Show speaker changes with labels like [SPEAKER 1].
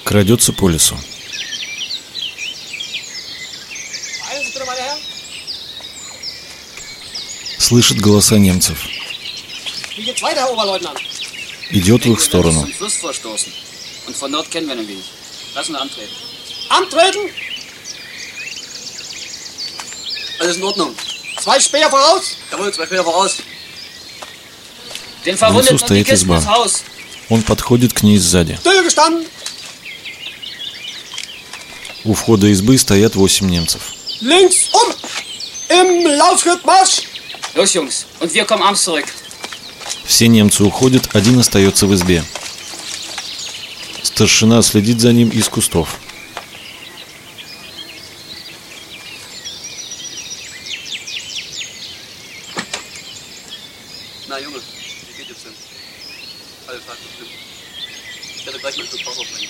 [SPEAKER 1] Крадется по лесу. Слышит голоса немцев. Идет в их сторону. В лесу стоит изба. Он подходит к ней сзади. У входа избы стоят 8 немцев. Все немцы уходят, один остается в избе. Старшина следит за ним из кустов.
[SPEAKER 2] Na Junge, wie geht es denn? Alles hat bestimmt. Ich hätte gleich mal ein Stück Wasser bringen.